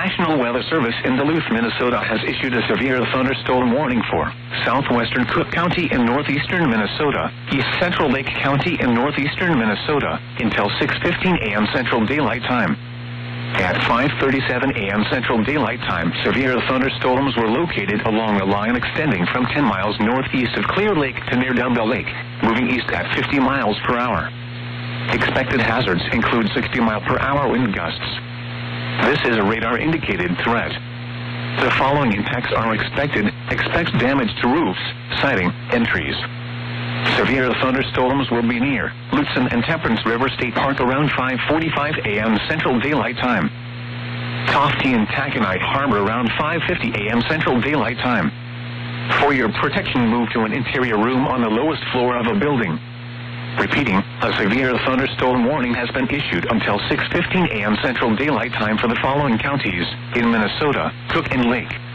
National Weather Service in Duluth, Minnesota has issued a severe thunderstorm warning for southwestern Cook County in northeastern Minnesota, east central Lake County in northeastern Minnesota, until 6:15 a.m. Central Daylight Time. At 5:37 a.m. Central Daylight Time, severe thunderstorms were located along a line extending from 10 miles northeast of Clear Lake to near Dumbbell Lake, moving east at 50 miles per hour. Expected hazards include 60-mile-per-hour wind gusts. This is a radar-indicated threat. The following impacts are expected. Expect damage to roofs, siding, and trees. Severe thunderstorms will be near Lutsen and Temperance River State Park around 5:45 a.m. Central Daylight Time. Tofte and Taconite Harbor around 5:50 a.m. Central Daylight Time. For your protection, move to an interior room on the lowest floor of a building. Repeating, a severe thunderstorm warning has been issued until 6:15 a.m. Central Daylight Time for the following counties in Minnesota: Cook and Lake,